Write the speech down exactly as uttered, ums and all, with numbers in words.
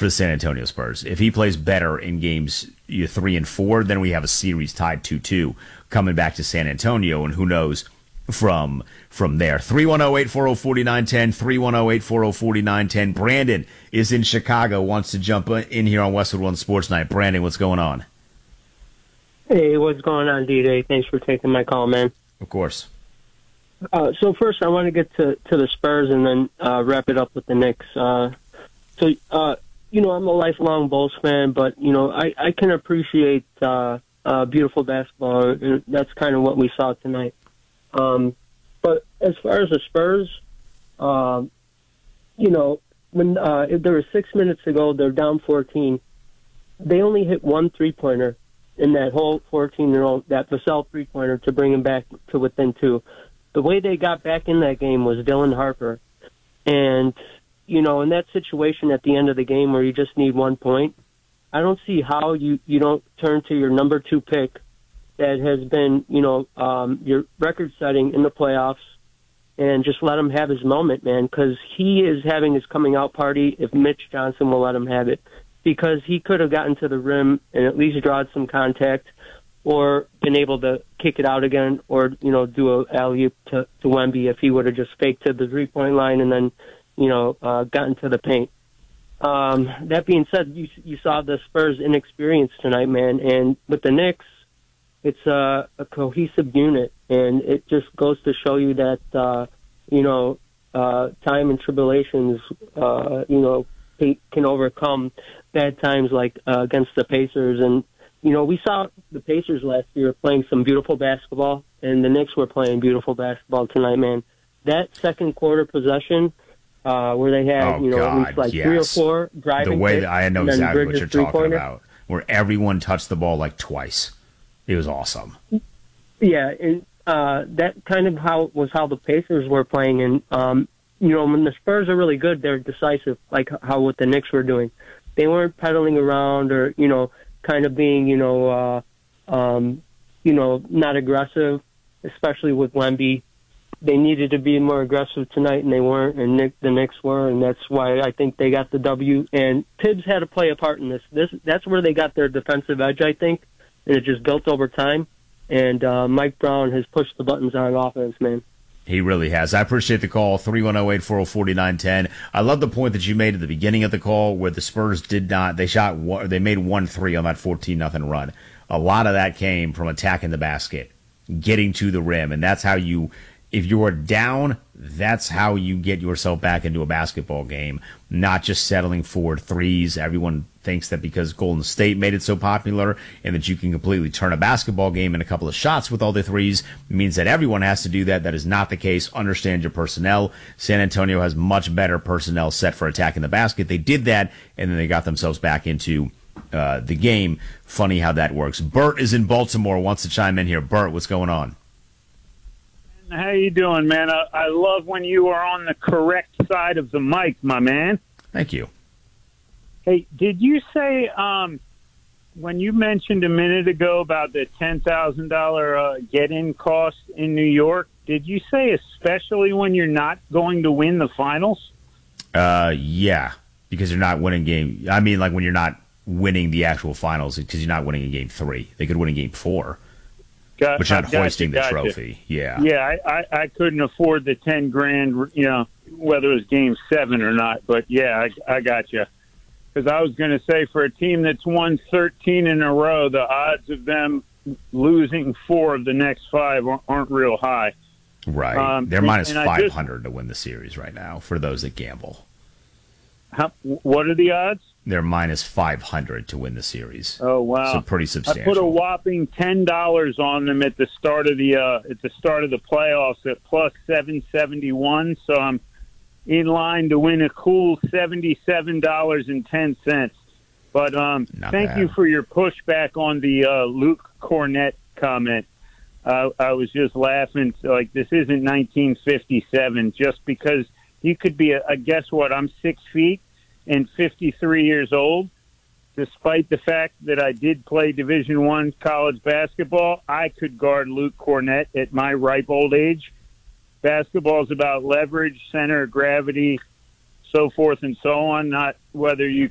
for the San Antonio Spurs. If he plays better in games you know, three and four, then we have a series tied two two coming back to San Antonio, and who knows from from there. three one zero, eight four zero, four nine one zero, three one zero, eight four zero, four nine one zero. Brandon is in Chicago, wants to jump in here on Westwood One Sports Night. Brandon, what's going on? Hey, what's going on, D-Day? Thanks for taking my call, man. Of course. Uh, so first, I want to get to, to the Spurs and then uh, wrap it up with the Knicks. Uh, so, uh, you know, I'm a lifelong Bulls fan, but, you know, I, I can appreciate uh, uh, beautiful basketball, and that's kind of what we saw tonight. Um, but as far as the Spurs, uh, you know, when uh, there was six minutes ago, they're down fourteen. They only hit one three-pointer in that whole fourteen-year-old, that Vassell three-pointer to bring him back to within two. The way they got back in that game was Dylan Harper. And, you know, in that situation at the end of the game where you just need one point, I don't see how you, you don't turn to your number two pick that has been, you know, um, your record-setting in the playoffs and just let him have his moment, man, because he is having his coming-out party if Mitch Johnson will let him have it, because he could have gotten to the rim and at least drawn some contact or been able to kick it out again or, you know, do a alley-oop to, to Wemby if he would have just faked to the three-point line and then, you know, uh, gotten to the paint. Um, that being said, you, you saw the Spurs' inexperience tonight, man, and with the Knicks, it's a, a cohesive unit, and it just goes to show you that, uh, you know, uh, time and tribulations, uh, you know, can overcome bad times like uh, against the Pacers. And, you know, we saw the Pacers last year playing some beautiful basketball, and the Knicks were playing beautiful basketball tonight, man. That second quarter possession uh, where they had, oh, you know, God, at least like yes. three or four driving The way picks, that I know and then exactly what Bridges you're talking three-pointer. about, where everyone touched the ball like twice. It was awesome. Yeah, and uh, that kind of how was how the Pacers were playing. And, um, you know, when the Spurs are really good, they're decisive, like how what the Knicks were doing. They weren't pedaling around or, you know, kind of being, you know, uh, um, you know, not aggressive, especially with Wemby. They needed to be more aggressive tonight, and they weren't, and Nick, the Knicks were, and that's why I think they got the W. And Tibbs had to play a part in this. This That's where they got their defensive edge, I think, and it just built over time. And uh, Mike Brown has pushed the buttons on offense, man. He really has. I appreciate the call, three one zero, eight four zero, four nine one zero. I love the point that you made at the beginning of the call where the Spurs did not, they shot, one, they made one three on that fourteen nothing run. A lot of that came from attacking the basket, getting to the rim, and that's how you, if you are down, that's how you get yourself back into a basketball game, not just settling for threes. Everyone thinks that because Golden State made it so popular and that you can completely turn a basketball game in a couple of shots with all the threes means that everyone has to do that. That is not the case. Understand your personnel. San Antonio has much better personnel set for attacking the basket. They did that, and then they got themselves back into uh, the game. Funny how that works. Bert is in Baltimore, wants to chime in here. Bert, what's going on? How you doing, man? I, I love when you are on the correct side of the mic, my man. Thank you. Hey, did you say um, when you mentioned a minute ago about the ten thousand dollars uh, get-in cost in New York, did you say especially when you're not going to win the finals? Uh, yeah, because you're not winning game. I mean, like when you're not winning the actual finals because you're not winning in game three. They could win in game four. Got, but you're not gotcha, hoisting the gotcha. trophy. Yeah. Yeah, I, I, I couldn't afford the ten grand, you know, whether it was game seven or not. But, yeah, I, I got you. Because I was going to say, for a team that's won thirteen in a row, the odds of them losing four of the next five aren't real high. Right. Um, They're and, minus and five hundred just, to win the series right now for those that gamble. How, what are the odds? They're minus five hundred to win the series. Oh, wow. So pretty substantial. I put a whopping ten dollars on them at the start of the uh, at the start of the playoffs at plus seven seventy-one, so I'm in line to win a cool seventy-seven dollars and ten cents. But um, thank bad. you for your pushback on the uh, Luke Cornett comment. Uh, I was just laughing, like, this isn't nineteen fifty-seven, just because he could be a, a guess what, I'm six feet and fifty-three years old. Despite the fact that I did play Division One college basketball, I could guard Luke Cornett at my ripe old age. Basketball is about leverage, center of gravity, so forth and so on, not whether you